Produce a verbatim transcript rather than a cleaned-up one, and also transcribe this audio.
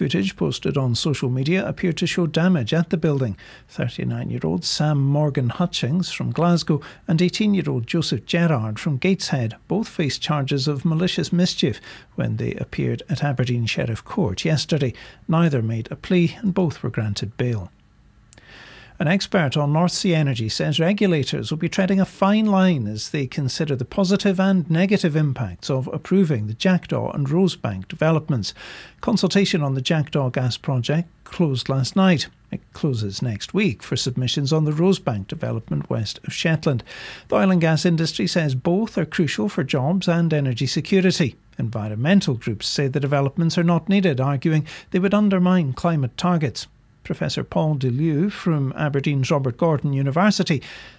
Footage posted on social media appeared to show damage at the building. thirty-nine-year-old Sam Morgan Hutchings from Glasgow and eighteen-year-old Joseph Gerrard from Gateshead both faced charges of malicious mischief when they appeared at Aberdeen Sheriff Court yesterday. Neither made a plea and both were granted bail. An expert on North Sea energy says regulators will be treading a fine line as they consider the positive and negative impacts of approving the Jackdaw and Rosebank developments. Consultation on the Jackdaw gas project closed last night. It closes next week for submissions on the Rosebank development west of Shetland. The oil and gas industry says both are crucial for jobs and energy security. Environmental groups say the developments are not needed, arguing they would undermine climate targets. Professor Paul Deleue from Aberdeen's Robert Gordon University